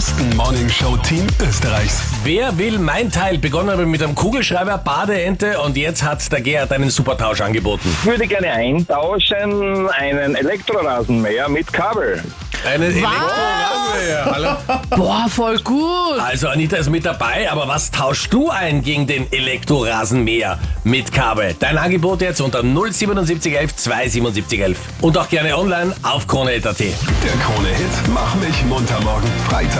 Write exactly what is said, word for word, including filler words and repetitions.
besten Morningshow-Team Österreichs. Wer will mein Teil? Begonnen habe ich mit einem Kugelschreiber, Badeente und jetzt hat der Gerhard einen super Tausch angeboten. Ich würde gerne eintauschen einen Elektrorasenmäher mit Kabel. Einen Elektrorasenmäher. Hallo? Boah, voll gut. Also Anita ist mit dabei, aber was tauschst du ein gegen den Elektrorasenmäher mit Kabel? Dein Angebot jetzt unter null siebenundsiebzig elf zweihundertsiebenundsiebzig elf und auch gerne online auf krone punkt at. Der Krone-Hit Mach mich munter morgen. Freitag